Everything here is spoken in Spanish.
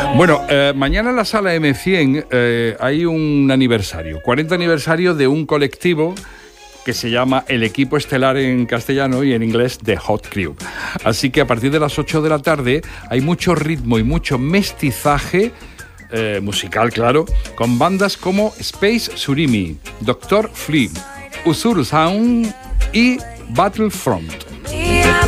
Bueno, mañana en la sala M100 hay un aniversario, 40 aniversario de un colectivo que se llama El Equipo Estelar en castellano y en inglés The Hot Crew. Así que a partir de las 8 de la tarde hay mucho ritmo y mucho mestizaje musical, claro, con bandas como Space Surimi, Dr. Flea, Usuru Sound y Battlefront.